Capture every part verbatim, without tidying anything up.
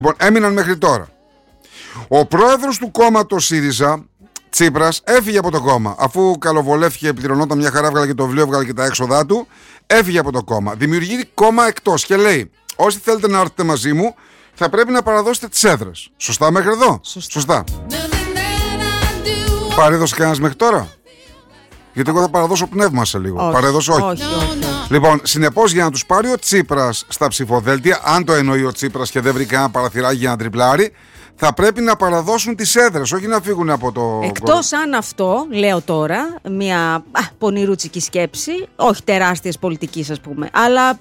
Λοιπόν, έμειναν μέχρι τώρα. Ο πρόεδρος του κόμματος ΣΥΡΙΖΑ, Τσίπρας, έφυγε από το κόμμα. Αφού καλοβολεύτηκε, επιδρονόταν μια χαρά, έβγαλε και το βιβλίο, έβγαλε και τα έξοδά του, έφυγε από το κόμμα. Δημιουργεί κόμμα εκτός και λέει: όσοι θέλετε να έρθετε μαζί μου, θα πρέπει να παραδώσετε τις έδρες. Σωστά μέχρι εδώ? Σωστά. Σωστά. Παρέδωσε κανένας μέχρι τώρα? Γιατί εγώ θα παραδώσω πνεύμα σε λίγο. Όχι, Παρέδωσε όχι. όχι, όχι. Λοιπόν, συνεπώς για να τους πάρει ο Τσίπρας στα ψηφοδέλτια, αν το εννοεί ο Τσίπρας και δεν βρει κανένα παραθυράκι για να τριπλάρει, θα πρέπει να παραδώσουν τις έδρες, όχι να φύγουν από το. Εκτός αν αυτό, λέω τώρα, μια α, πονηρούτσικη σκέψη, όχι τεράστιας πολιτικής ας πούμε, αλλά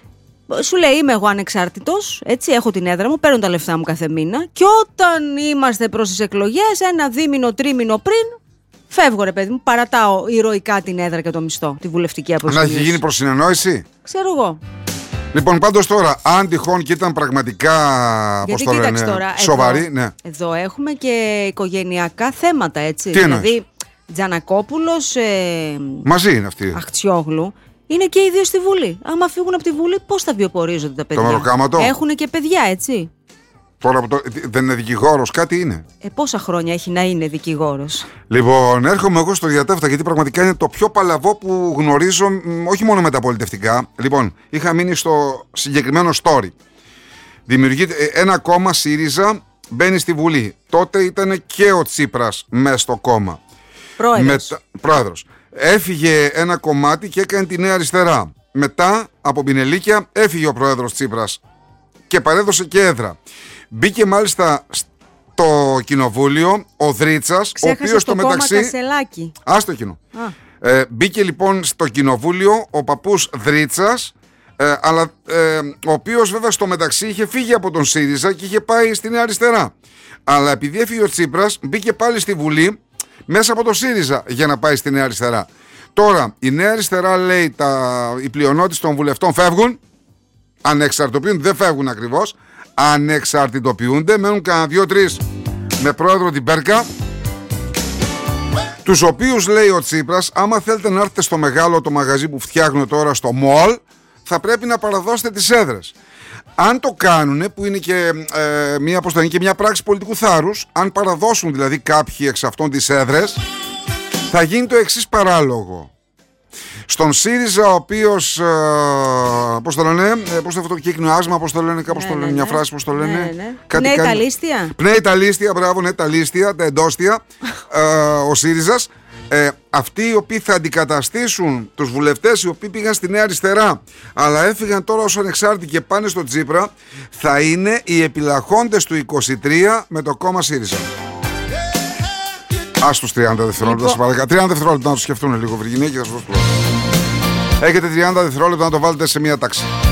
σου λέει είμαι εγώ ανεξάρτητος, έτσι, έχω την έδρα μου, παίρνω τα λεφτά μου κάθε μήνα και όταν είμαστε προς τις εκλογές, ένα δίμηνο, τρίμηνο πριν, φεύγω ρε παιδί μου, παρατάω ηρωικά την έδρα και το μισθό, τη βουλευτική αποζημίωση. Να έχει γίνει προσυνεννόηση. Ξέρω εγώ. Λοιπόν, πάντως τώρα, αν τυχόν και ήταν πραγματικά Γιατί πώς το κοίταξε λένε, τώρα, σοβαρή, εδώ, ναι. εδώ έχουμε και οικογενειακά θέματα, έτσι. Τι εννοείς? Δηλαδή, Τζανακόπουλος, ε, Μαζί είναι αυτή. Αχτσιόγλου, είναι και οι δύο στη Βουλή. Άμα φύγουν από τη Βουλή, πώς θα βιοπορίζονται τα παιδιά? μεροκάματο. Έχουν και παιδιά, έτσι. Τώρα που το, δεν είναι δικηγόρος, κάτι είναι. Ε, πόσα χρόνια έχει να είναι δικηγόρος? Λοιπόν, έρχομαι εγώ στο διατέφτα γιατί πραγματικά είναι το πιο παλαβό που γνωρίζω, μ, όχι μόνο μεταπολιτευτικά. Λοιπόν, είχα μείνει στο συγκεκριμένο story. Δημιουργείται ε, ένα κόμμα ΣΥΡΙΖΑ, μπαίνει στη Βουλή. Τότε ήταν και ο Τσίπρας μέσα στο κόμμα. Πρόεδρος. Μετα... Πρόεδρος. Έφυγε ένα κομμάτι και έκανε τη Νέα Αριστερά. Μετά από πινελίκια έφυγε ο πρόεδρος Τσίπρας και παρέδωσε και έδρα. Μπήκε μάλιστα στο κοινοβούλιο ο Δρίτσας, ο οποίος στο μεταξύ. Κασελάκι. Άστο εκείνο. Ε, μπήκε λοιπόν στο κοινοβούλιο ο παππούς Δρίτσας, ε, αλλά ε, ο οποίος βέβαια στο μεταξύ είχε φύγει από τον ΣΥΡΙΖΑ και είχε πάει στη Νέα Αριστερά. Αλλά επειδή έφυγε ο Τσίπρας, μπήκε πάλι στη Βουλή μέσα από το ΣΥΡΙΖΑ για να πάει στη Νέα Αριστερά. Τώρα η Νέα Αριστερά λέει τα, οι πλειονότητες των βουλευτών φεύγουν, ανεξαρτητοποιούνται, δεν φεύγουν ακριβώς, ανεξαρτητοποιούνται, μένουν κανένα δύο-τρεις με πρόεδρο την Πέρκα, τους οποίους λέει ο Τσίπρας, άμα θέλετε να έρθετε στο μεγάλο το μαγαζί που φτιάχνουν τώρα στο μολ, θα πρέπει να παραδώσετε τις έδρες. Αν το κάνουν, που είναι και, ε, μια, πώς το είναι, και μια πράξη πολιτικού θάρρους, αν παραδώσουν δηλαδή κάποιοι εξ αυτών τις έδρες, θα γίνει το εξής παράλογο. Στον ΣΥΡΙΖΑ, ο οποίος, ε, πώς το λένε, ε, πώς το αυτό το κύκνο άσμα, πώς το λένε, κάπως Ναι, το λένε, ναι, μια ναι. φράση, πώς το λένε. Ναι, ναι. Κάτι Πνέει κάνει- τα λίστια. Πνέει τα λίστια, μπράβο, ναι, τα λίστια, τα εντόστια, ε, ο ΣΥΡΙΖΑς. Ε, αυτοί οι οποίοι θα αντικαταστήσουν τους βουλευτές οι οποίοι πήγαν στη Νέα Αριστερά αλλά έφυγαν τώρα ως ανεξάρτητοι και πάνε στο Τσίπρα, θα είναι οι επιλαχόντες του είκοσι τρία με το κόμμα ΣΥΡΙΖΑ. Ας τους τριάντα δευτερόλεπτα, Λοιπόν. σας παρακαλώ. τριάντα δευτερόλεπτα να το σκεφτούν λίγο, Βυργινία, και θα σας δώσω. Έχετε τριάντα δευτερόλεπτα να το βάλετε σε μία τάξη.